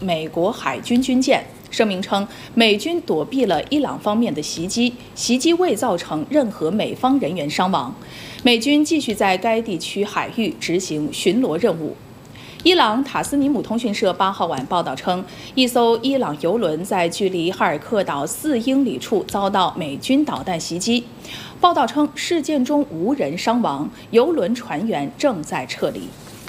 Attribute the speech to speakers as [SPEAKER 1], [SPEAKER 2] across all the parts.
[SPEAKER 1] 美国海军军舰。声明称，美军躲避了伊朗方面的袭击，袭击未造成任何美方人员伤亡。美军继续在该地区海域执行巡逻任务。伊朗塔斯尼姆通讯社8号晚报道称，一艘伊朗油轮在距离哈尔克岛4英里处遭到美军导弹袭击。报道称，事件中无人伤亡，油轮船员正在撤离。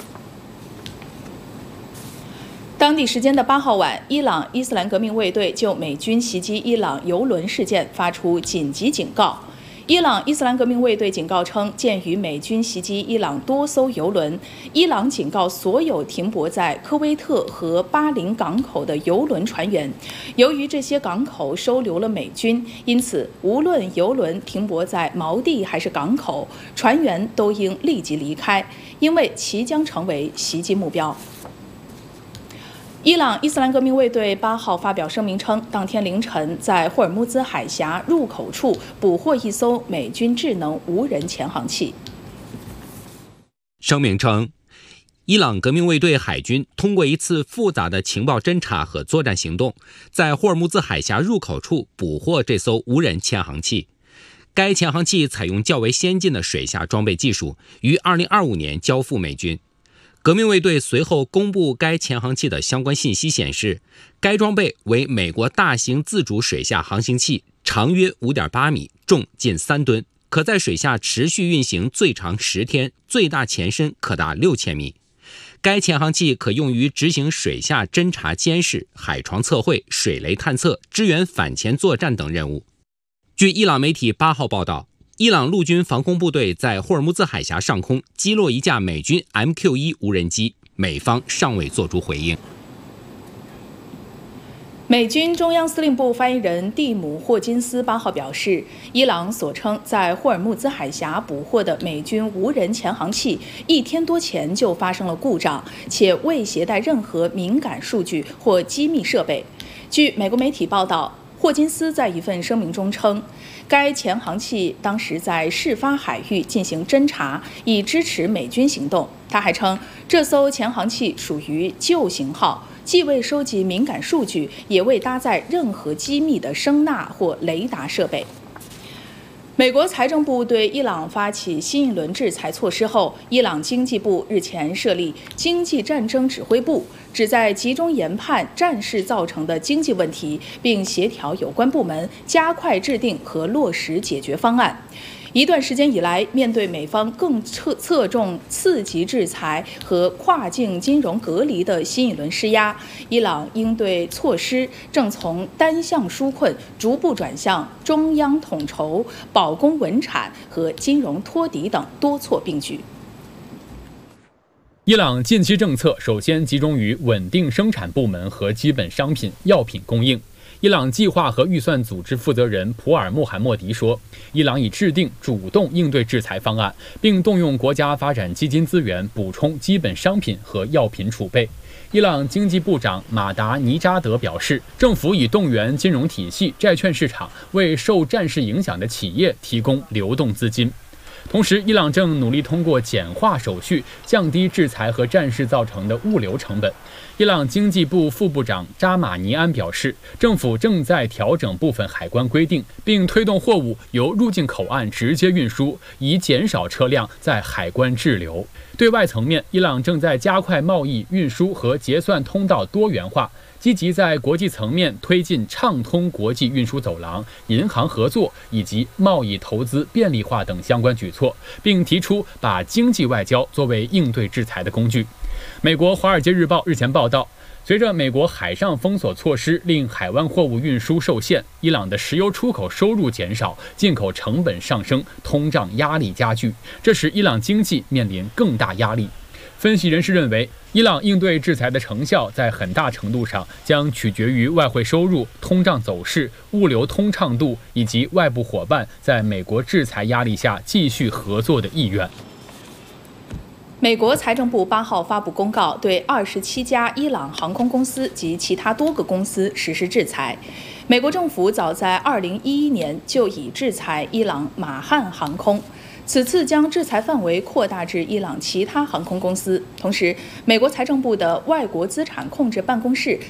[SPEAKER 1] 当地时间的8号晚，伊朗伊斯兰革命卫队就美军袭击伊朗油轮事件发出紧急警告。伊朗伊斯兰革命卫队警告称，鉴于美军袭击伊朗多艘油轮，伊朗警告所有停泊在科威特和巴林港口的油轮船员，由于这些港口收留了美军，因此无论油轮停泊在锚地还是港口，船员都应立即离开，因为其将成为袭击目标。伊朗伊斯兰革命卫队8号发表声明称，当天凌晨在霍尔木兹海峡入口处捕获一艘美军智能无人潜航器。
[SPEAKER 2] 声明称，伊朗革命卫队海军通过一次复杂的情报侦察和作战行动，在霍尔木兹海峡入口处捕获这艘无人潜航器。该潜航器采用较为先进的水下装备技术，于2025年交付美军。革命卫队随后公布该潜航器的相关信息显示，该装备为美国大型自主水下航行器，长约5.8米，重近3吨，可在水下持续运行最长10天，最大前深可达6000米。该潜航器可用于执行水下侦察监视、海床测绘、水雷探测、支援反潜作战等任务。据伊朗媒体8号报道，伊朗陆军防空部队在霍尔木兹海峡上空击落一架美军 MQ-1 无人机，美方尚未作出回应。
[SPEAKER 1] 美军中央司令部发言人蒂姆·霍金斯8号表示，伊朗所称在霍尔木兹海峡捕获的美军无人潜航器1天多前就发生了故障，且未携带任何敏感数据或机密设备。据美国媒体报道，霍金斯在一份声明中称，该潜航器当时在事发海域进行侦察，以支持美军行动。他还称，这艘潜航器属于旧型号，既未收集敏感数据，也未搭载任何机密的声纳或雷达设备。美国财政部对伊朗发起新一轮制裁措施后，伊朗经济部日前设立经济战争指挥部，旨在集中研判战事造成的经济问题，并协调有关部门加快制定和落实解决方案。一段时间以来，面对美方更侧重刺激制裁和跨境金融隔离的新一轮施压，伊朗应对措施正从单向纾困逐步转向中央统筹、保供稳产和金融托底等多措并举。
[SPEAKER 3] 伊朗近期政策首先集中于稳定生产部门和基本商品、药品供应。伊朗计划和预算组织负责人普尔穆罕默迪说，伊朗已制定主动应对制裁方案，并动用国家发展基金资源补充基本商品和药品储备。伊朗经济部长马达尼扎德表示，政府已动员金融体系、债券市场，为受战事影响的企业提供流动资金。同时，伊朗正努力通过简化手续，降低制裁和战事造成的物流成本。伊朗经济部副部长扎马尼安表示，政府正在调整部分海关规定，并推动货物由入境口岸直接运输，以减少车辆在海关滞留。对外层面，伊朗正在加快贸易、运输和结算通道多元化，积极在国际层面推进畅通国际运输走廊、银行合作以及贸易投资便利化等相关举措，并提出把经济外交作为应对制裁的工具。美国《华尔街日报》日前报道，随着美国海上封锁措施令海湾货物运输受限，伊朗的石油出口收入减少，进口成本上升，通胀压力加剧，这使伊朗经济面临更大压力。分析人士认为，伊朗应对制裁的成效在很大程度上将取决于外汇收入、通胀走势、物流通畅度以及外部伙伴在美国制裁压力下继续合作的意愿。
[SPEAKER 1] 美国财政部8号发布公告，对27家伊朗航空公司及其他多个公司实施制裁。美国政府早在2011年就已制裁伊朗马汉航空，此次将制裁范围扩大至伊朗其他航空公司。同时，美国财政部的外国资产控制办公室